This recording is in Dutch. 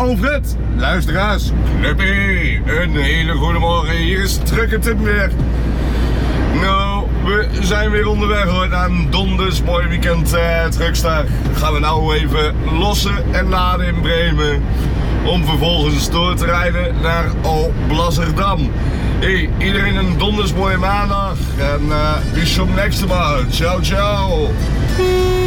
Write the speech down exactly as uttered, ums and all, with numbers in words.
Alfred, luisteraars, Knuppie, een hele goede morgen. Hier is Trucker Tim weer. Nou, we zijn weer onderweg hoor, naar een donders mooi weekend uh, Truckstar. Gaan we nou even lossen en laden in Bremen. Om vervolgens door te rijden naar Alblasserdam. Hey, iedereen een donders mooie maandag. En uh, we see you next time. Ciao, ciao.